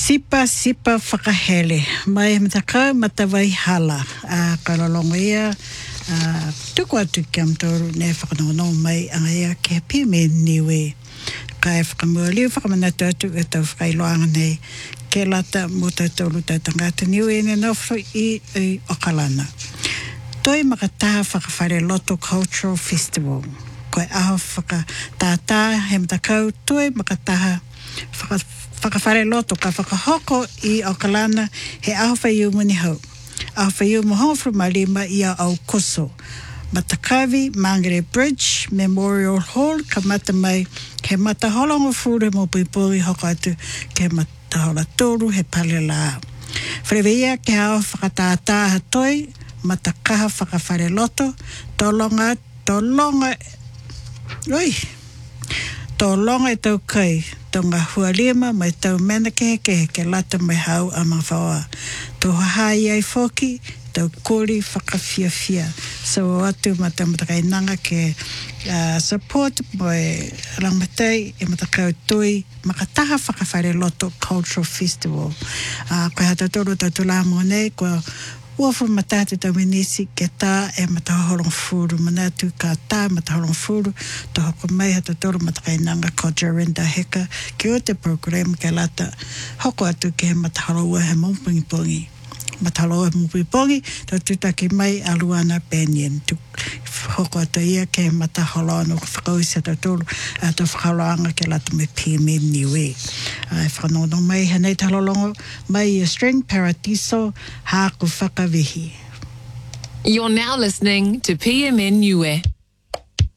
Sipa whakahele. Mai mataka matawai hala. Kalalonga ia. Tuku atu ki am tōru ne whakanongo mai anga ia ke pime niwe. Kai whakamua liu whakamanatu atu e tau whakailoanga nei. Ke lata mo tautolu tautangata niwe ne nofro I Okalana. Toi makataha whakawhare Loto Cultural Festival. Koe aho whakatātā he matakau toi makataha whakawhare loto ka whakahoko I Okalana he aho whaiu muni hau. Aho whaiu mohofru malima ia au koso. Matakavi, Mangere Bridge, Memorial Hall, ka mata mai he mataholongo fure mo puipuri hoko atu ke matahola tōru he pale la. Whareweia ke hao whakatātā hatoi, matakaha whakawhare loto, tōlonga e tau kai, tonga hualima mai tau menake ke lata mai hau a mawhaoa. Tō hahai ai whoki, tau kori whakawhiawhia. So atu matakai nanga ke support mai rangmatai e matakau tui makataha whakawhare Loto Cultural Festival. Koe hata toro tatu la monei, koe Uafu matatu tau minisi ke tā e mataholong furu. Manatu ka tā mataholong furu. To hoko mai hata toro matakainanga ko Jarinda Heka. Ki o te program ke lata hoko atu ke he mataholoa he mumpungipungi. Mataholoa he mumpungipungi. To tutaki mai Aluana Banyan. Hoko atu ia ke he mataholoa no whakauisa tau toro. To whakaloanga ke lata me PMM niwe. Whakanono mai hanei talolongo mai string paradiso haku whakavihi. You're now listening to PMN Niue.